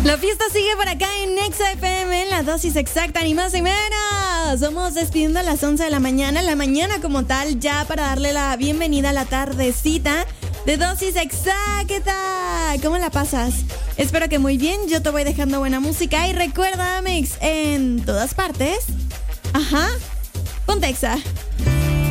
La fiesta sigue por acá en Nexa FM, en la dosis exacta, ni más ni menos. Vamos despidiendo a las 11 de la mañana como tal, ya para darle la bienvenida a la tardecita de dosis exacta. ¿Cómo la pasas? Espero que muy bien, yo te voy dejando buena música y recuerda, Mix, en todas partes. Ajá, ponte Exa.